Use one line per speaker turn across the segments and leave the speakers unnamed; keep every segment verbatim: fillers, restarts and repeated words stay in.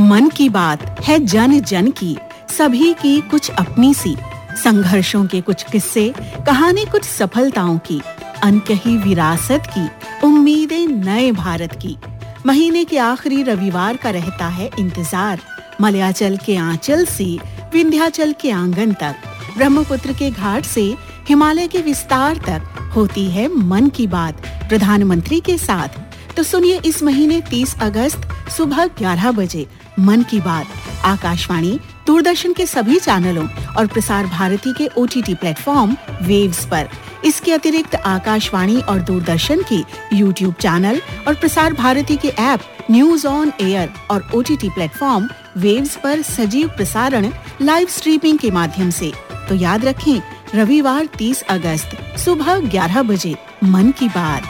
मन की बात है जन जन की, सभी की कुछ अपनी सी, संघर्षों के कुछ किस्से, कहानी कुछ सफलताओं की, अनकही विरासत की, उम्मीदें नए भारत की। महीने के आखिरी रविवार का रहता है इंतजार, मलयाचल के आंचल से विंध्याचल के आंगन तक, ब्रह्मपुत्र के घाट से हिमालय के विस्तार तक होती है मन की बात प्रधानमंत्री के साथ। तो सुनिए इस महीने तीस अगस्त सुबह ग्यारह बजे मन की बात आकाशवाणी, दूरदर्शन के सभी चैनलों और प्रसार भारती के ओटीटी प्लेटफॉर्म वेव्स पर। इसके अतिरिक्त आकाशवाणी और दूरदर्शन के यूट्यूब चैनल और प्रसार भारती के ऐप न्यूज ऑन एयर और ओटीटी प्लेटफॉर्म वेव्स पर सजीव प्रसारण लाइव स्ट्रीमिंग के माध्यम से। तो याद रखें, रविवार तीस अगस्त सुबह ग्यारह बजे मन की बात।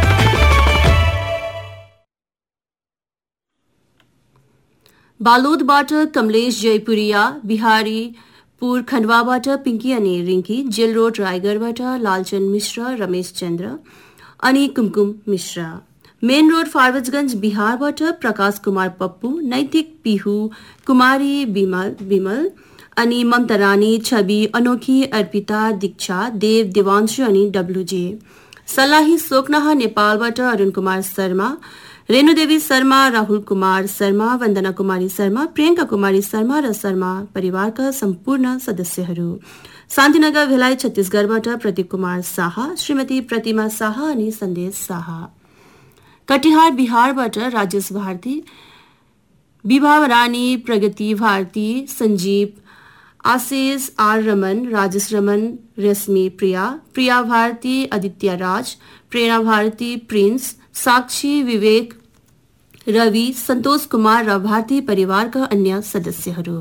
बालोदबाट कमलेश जयपुरिया, बिहारीपुर खण्डवाबाट पिंकी अनि रिंकी, जेल रोड रायगढ़बाट लालचंद मिश्र, रमेश चंद्र अनि कुमकुम मिश्रा, मेन रोड फारबिसगंज बिहारबाट प्रकाश कुमार पप्पू, नैतिक पिहू, कुमारी बिमल बिमल अनि ममता रानी, छवि, अनोखी, अर्पिता, दीक्षा, देव, देवांशु अनि डब्लुजे, सलाही सोकनाहा नेपालबाट अरुण कुमार शर्मा, रेणुदेवी शर्मा, राहुल कुमार शर्मा, वन्दना कुमारी शर्मा, प्रियंका कुमारी शर्मा र शर्मा परिवारका सम्पूर्ण सदस्यहरू, शान्तिनगर भिलाई छत्तीसगढ़बाट प्रदीप कुमार शाह, श्रीमती प्रतिमा शाह अनि सन्देश शाह, कटिहार बिहारबाट राजेश भारती, विभा रानी, प्रगति भारती, संजीव, आशीष are Raman, Rajesh Raman, Rashmi Priya, Priya Bharati, Aditya Raj, Prerana Bharati, Prince, साक्षी, विवेक, रवि, संतोष कुमार र भारती परिवारका अन्य सदस्यहरू,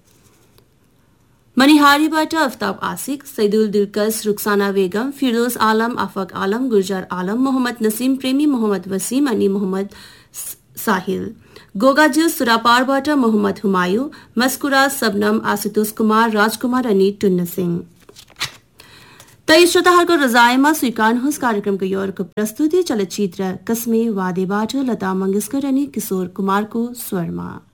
मनिहारीबाट अफ्ताब आसिक, सैदुल दिलकश, रुखसाना बेगम, फिरोज आलम, आफक आलम, गुर्जर आलम, मोहम्मद नसीम प्रेमी, मोहम्मद वसीम अनि मोहम्मद साहिल, गोगाजिल सुरापारबाट मोहम्मद हुमायूं, मस्कुरा, सबनम, आशुतोष कुमार, राजकुमार अनि टुन्न सिंह। तै श्रोताहरूको रजायमा स्वीकार्नुहोस् कार्यक्रमको यो अर्को प्रस्तुति चलचित्र कस्मे वादेबाट लता मंगेशकर अनि किशोर कुमारको स्वरमा।